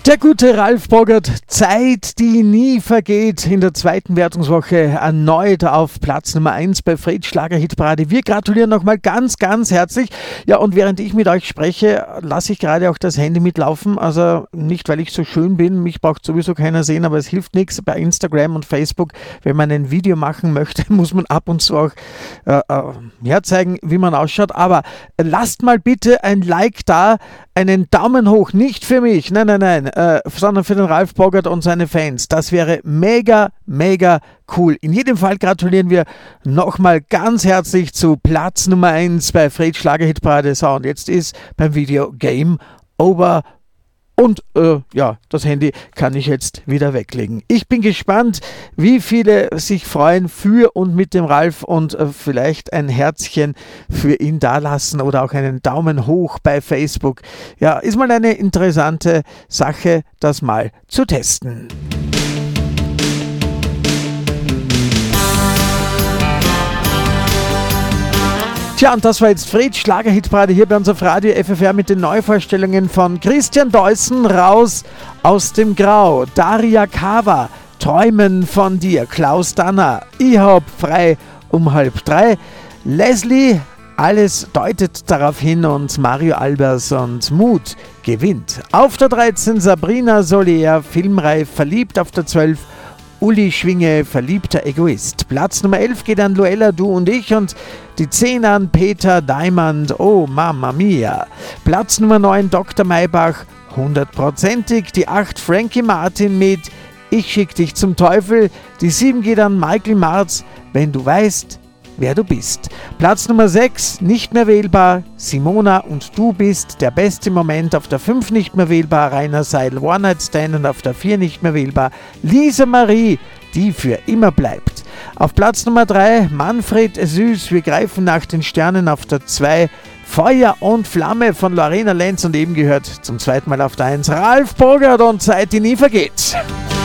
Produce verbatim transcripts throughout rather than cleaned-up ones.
Der gute Ralf Boggart, Zeit, die nie vergeht, in der zweiten Wertungswoche erneut auf Platz Nummer eins bei Fred Schlager-Hitparade. Wir gratulieren nochmal ganz, ganz herzlich. Ja, und während ich mit euch spreche, lasse ich gerade auch das Handy mitlaufen. Also nicht, weil ich so schön bin, mich braucht sowieso keiner sehen, aber es hilft nichts. Bei Instagram und Facebook, wenn man ein Video machen möchte, muss man ab und zu auch äh, äh, herzeigen, wie man ausschaut. Aber lasst mal bitte ein Like da, einen Daumen hoch, nicht für mich, nein, nein, nein, äh, sondern für den Ralf Boggart und seine Fans. Das wäre mega, mega cool. In jedem Fall gratulieren wir nochmal ganz herzlich zu Platz Nummer eins bei Fred Schlager-Hitparade. So, und jetzt ist beim Video Game Over. Und äh, ja, das Handy kann ich jetzt wieder weglegen. Ich bin gespannt, wie viele sich freuen für und mit dem Ralf und äh, vielleicht ein Herzchen für ihn dalassen oder auch einen Daumen hoch bei Facebook. Ja, ist mal eine interessante Sache, das mal zu testen. Tja, und das war jetzt Fred Schlager-Hitparade hier bei uns auf Radio F F R mit den Neuvorstellungen von Christian Deussen, Raus aus dem Grau, Daria Kawa, Träumen von dir, Klaus Danner, Ich hab frei um halb drei, Leslie, alles deutet darauf hin und Mario Albers und Mut gewinnt. Auf der dreizehn Sabrina Soler, filmreif, verliebt auf der zwölf, Uli Schwinge, verliebter Egoist. Platz Nummer elf geht an Luella, du und ich, und die zehn an Peter Diamond, oh Mamma Mia. Platz Nummer neun Doktor Maybach, hundertprozentig. Die acht Frankie Martin mit Ich schick dich zum Teufel. Die sieben geht an Michael Marz, Wenn du weißt, wer du bist. Platz Nummer sechs, nicht mehr wählbar, Simona und Du bist der beste Moment. Auf der fünf nicht mehr wählbar, Rainer Seidel, One Night Stand, und auf der vier nicht mehr wählbar, Lisa Marie, die für immer bleibt. Auf Platz Nummer drei, Manfred Süß, wir greifen nach den Sternen. Auf der zwei, Feuer und Flamme von Lorena Lenz, und eben gehört zum zweiten Mal auf der eins Ralf Boggart und Zeit, die nie vergeht.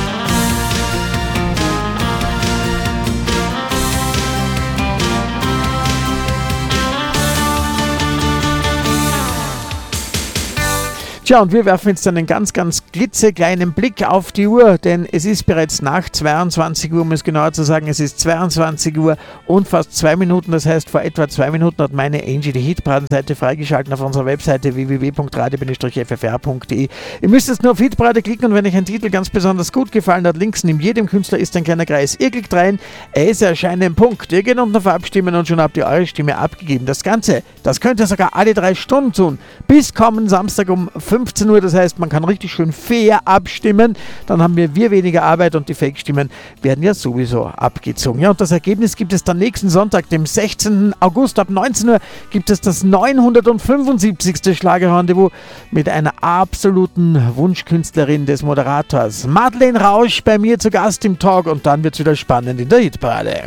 Tja, und wir werfen jetzt einen ganz, ganz klitzekleinen Blick auf die Uhr, denn es ist bereits nach zweiundzwanzig Uhr, um es genauer zu sagen, es ist zweiundzwanzig Uhr und fast zwei Minuten, das heißt, vor etwa zwei Minuten hat meine Angie die Hitparaden-Seite freigeschalten auf unserer Webseite w w w punkt radio Bindestrich f f r punkt d e. Ihr müsst jetzt nur auf Hitparade klicken, und wenn euch ein Titel ganz besonders gut gefallen hat, links neben jedem Künstler ist ein kleiner Kreis. Ihr klickt rein, er ist erscheinen, Punkt. Ihr geht unten auf Abstimmen und schon habt ihr eure Stimme abgegeben. Das Ganze, das könnt ihr sogar alle drei Stunden tun, bis kommenden Samstag um fünfzehn Uhr, das heißt, man kann richtig schön fair abstimmen, dann haben wir, wir weniger Arbeit und die Fake-Stimmen werden ja sowieso abgezogen. Ja, und das Ergebnis gibt es dann nächsten Sonntag, dem sechzehnten August ab neunzehn Uhr, gibt es das neunhundertfünfundsiebzigste Schlagerrendezvous mit einer absoluten Wunschkünstlerin des Moderators. Madeleine Rausch bei mir zu Gast im Talk, und dann wird es wieder spannend in der Hitparade.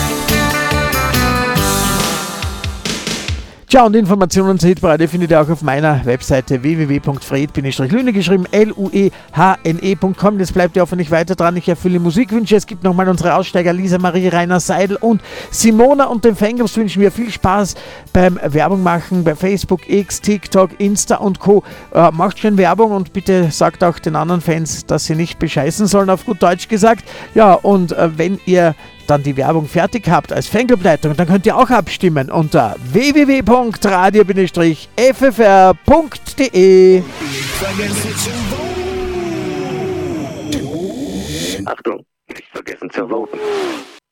Tja, und Informationen zur Hitparade findet ihr auch auf meiner Webseite w w w punkt fred-lüne geschrieben, L U E H N E punkt com. Jetzt bleibt ihr hoffentlich weiter dran. Ich erfülle Musikwünsche. Es gibt nochmal unsere Aussteiger Lisa Marie, Rainer Seidel und Simona, und den Fangirls wünschen wir viel Spaß beim Werbung machen bei Facebook, X, TikTok, Insta und Co. Äh, macht schön Werbung und bitte sagt auch den anderen Fans, dass sie nicht bescheißen sollen, auf gut Deutsch gesagt. Ja, und äh, wenn ihr dann die Werbung fertig habt als Fanclub-Leitung, dann könnt ihr auch abstimmen unter w w w punkt radio f f r punkt d e. Achtung, nicht vergessen zu voten.